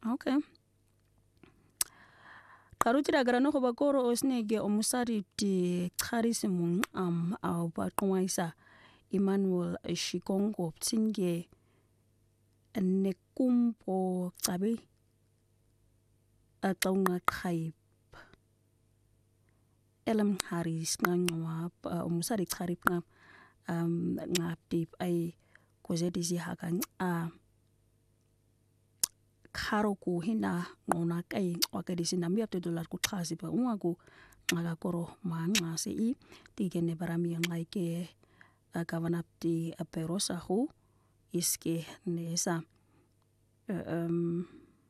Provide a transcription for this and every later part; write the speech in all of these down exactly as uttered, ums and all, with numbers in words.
Okay. Qaruti la grano go ba koro o snege o musadi di qharisi mong am au ba qwaisa Emmanuel Shikongo tsinge nekumpo qabe aqaunga qhaib elam haris nganwa umusadi qharib nga um ngapti ai kozedi zi hakan a kharo ku hina ngona kai wakedi sinamia to dollar ku khasi ba ungaku ngaga koro manga se I tigene barami ngai ke gavanapti aperosa hu iske nesa um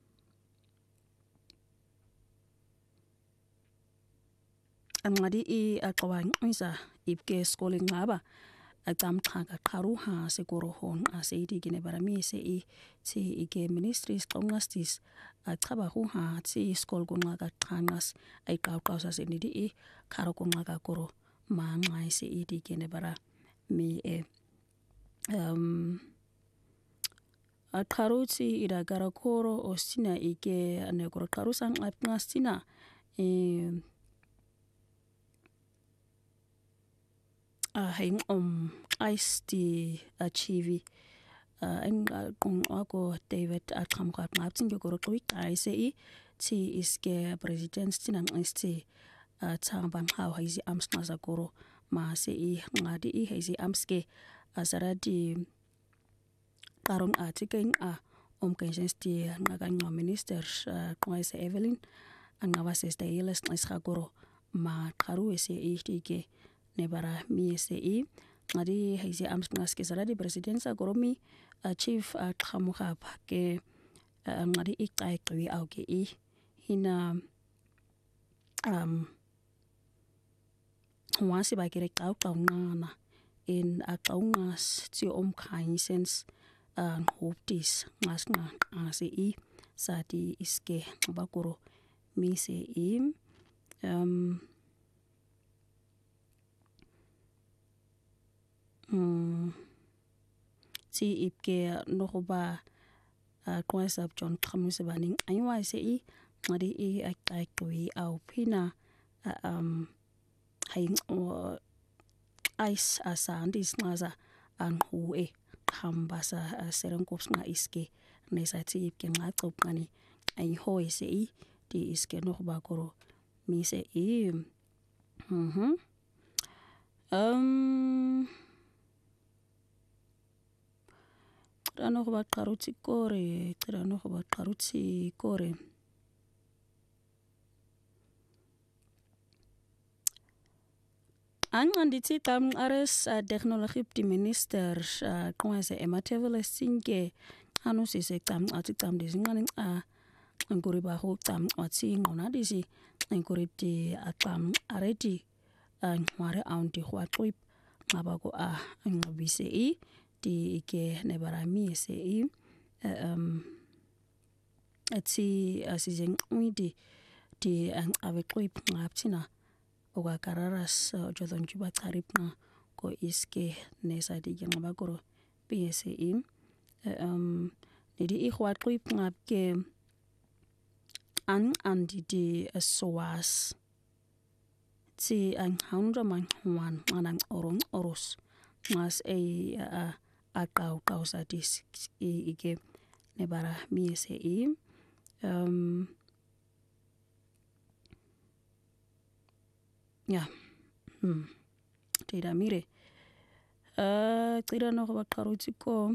angadi I aqwang isa ibke schooling ngaba atam khanga qaruha sekoro hon aseidi gene barami se I ti ike ministries qongastis aqaba hu ha ti school kunga ka qangas ai qawqawsa senidi I kharo kunga ka koro manga se I gene bara mi e um aqharuti ida gara koro ostina ike ane koro qarusang apngastina e a hang om ice di achieve ang kung ako David atkamka ngapting koro kwik ai sei ti iske president tinang isti tsambang haw haisi amsna za koro ma sei ngadi I haisi amske azaradi karong atiking a om kensensti ngaganga minister kwaise Evelyn angawa sesta yeles isha koro ma qaru ese itike nebara mi ese I ngadi haisi amsna ske zaradi president sa koro mi chief atkamuka ke ngadi ikai kwi au ke I hina um wasi ba kere kau kau ngana in akaungas ti om kaisens an hoptis ngasna ase I sati iske bakoro mi se I um mm ti ipke noba kwasap John khamuse baning aywa se I ngadi I akai kwi au pina um haing o ice asandis ngaza an hu e hambasa serenkops nga iske nesati ipke ngaqop ngani ai hoi se I di iske no ba koro mi se I mhm um rano ba qaruti kore rano ba qaruti kore Anganditi tam ares teknologi di minister kwase ematevele sinke anu sise tam ati tam disinganing a nguri ba ho tam ati ngona disi nguri di atam aredi ngware aunti khwa trip ngaba ko a ngabise I di ke nebarami se I um ati asizeng uidi di ang ave trip ngaptina oga kararas jodon juba taripna ko iske nesa di ngaba koro P S I um nidi ikhwa trip ngapke an andi di soas ti ang hundra man wan manang orong oros mas e a a kau kau sadis I ike nebara mi se I um ya hmm tidak mire eh tidak no ba qarutiko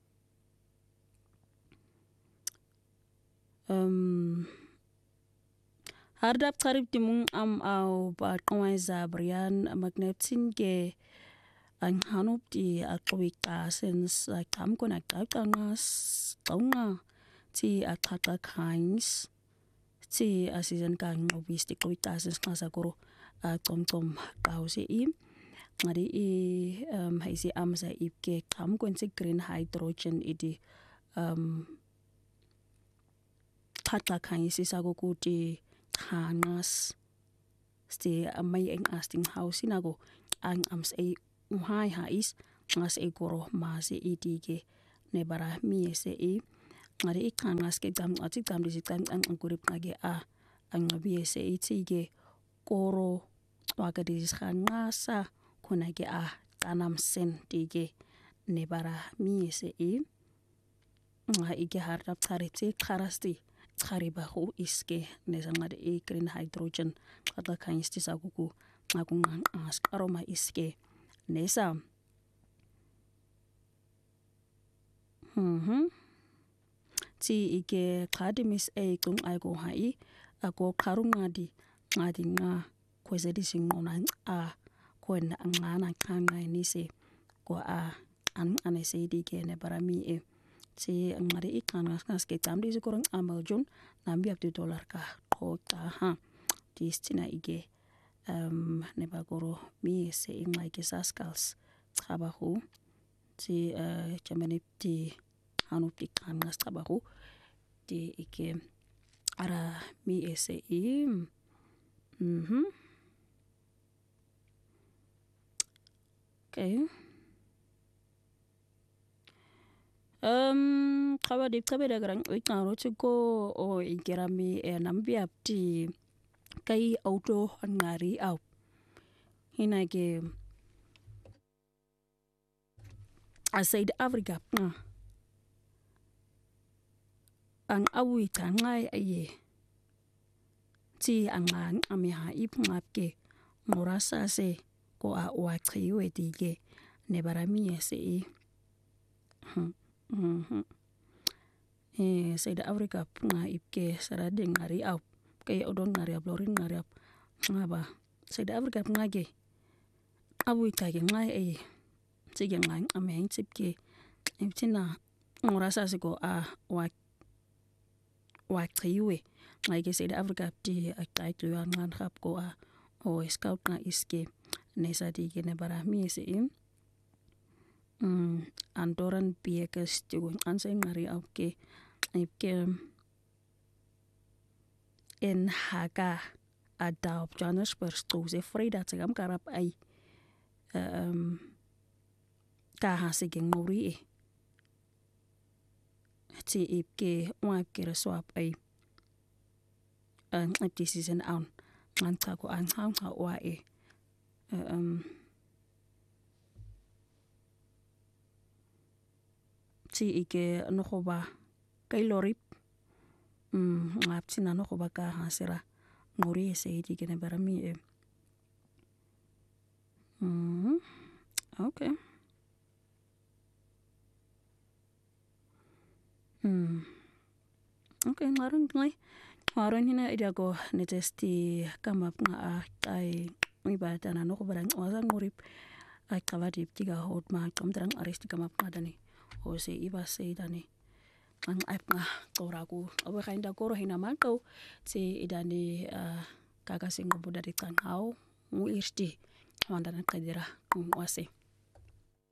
um hardap qarib timung am au ba qwaisa Brian magnetin ke ang hanup di akwika sens kam kona kakangas tonga ti akaka kains ti asizan kang obis ti kwika sens ngasakoro a tom tom kause I ngadi I um haisi amsa ipke kam konse green hydrogen idi um thata kaisi sago kuti khanas sti amai eng asting house inago ang ams e uhai hais ngas e koro mase idige nebara mi se I ngade iqhanqa ske cam athi cam dizicam anqurib ngake a anqabiye se ithi-ke koro waka dizikhanqasa khona ke a qanamsen tike nebara miyese i nga ike harta qharitsi qharasti qhariba hu iske nezanqade i green hydrogen qaqa khanyisti sakuku nqakunqanqas aroma iske nesa mhm ti ike qadimis e qung ayko hai ako qarungadi ngadi nga kwezedi sinqona a kwena ngana qanga nise ko a an anesedi ke ne barami e ti ngari iqanga ngaske tamdi zikorong amal jun nambi akti dollar ka qota ha tistina ige um ne bagoro mi se ingay ke saskals trabajo ti uh, jamani ti anu iqanga trabajo ti ike ara mi ese im mhm okay um qaba di qabe dagrang iqaro tiko o igerami e nambi apti kai auto ngari au hinage asaid africa uh. ang awi tangai aye ti angan amiha ipngapke morasa se ko a wachiwe dige ne barami ese i mhm eh said africa nga ipke sarade ngari au kay odon ngari ablorin ngari ap ngaba said africa ngage awi tage ngai e tige ngai amen tipke imtina morasa se ko a wa wachiwe ngake said africa ti akaitu ngan khap ko a o scout na iske nesa dige ne barami ese im mm andoran piekes tigun anse ngari auke ipke en haga adaup Johannesburg stose Frida tsagam karap ai um ka hasige ngori e ti ipke wapke reswap ai an ipti season on ngan ko an hang ha wa e um ti ike nogoba kay lorip mm ngapti na nogoba ka hasira ngori ese ike ne barami e mhm okay mm okay ngarung ngai Maron hina idago netesti kamap nga ay ibata na no barang wasa ngurip ay kawadi tiga hot ma kamdrang aresti kamap ngadani o se iba se dani ang ay nga koraku awe kainda koro hina makaw si idani kakasingo budari tanhaw mu irsti wanda na kadira wase